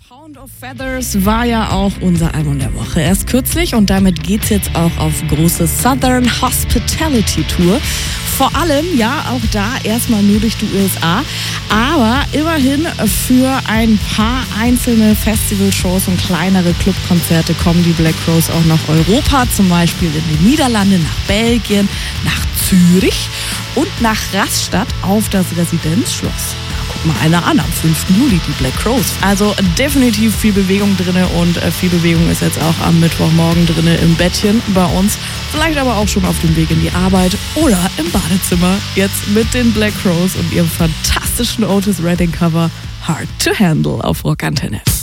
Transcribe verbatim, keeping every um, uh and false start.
Pound of Feathers war ja auch unser Album der Woche erst kürzlich und damit geht's jetzt auch auf große Southern Hospitality Tour. Vor allem, ja, auch da erstmal nur durch die U S A, aber immerhin für ein paar einzelne Festivalshows und kleinere Clubkonzerte kommen die Black Crowes auch nach Europa, zum Beispiel in die Niederlande, nach Belgien, nach Zürich und nach Rastatt auf das Residenzschloss. Guck mal einer an, am fünften Juli, die Black Crowes. Also definitiv viel Bewegung drin und viel Bewegung ist jetzt auch am Mittwochmorgen drin im Bettchen bei uns. Vielleicht aber auch schon auf dem Weg in die Arbeit oder im Badezimmer. Jetzt mit den Black Crowes und ihrem fantastischen Otis Redding Cover Hard to Handle auf Rockantenne.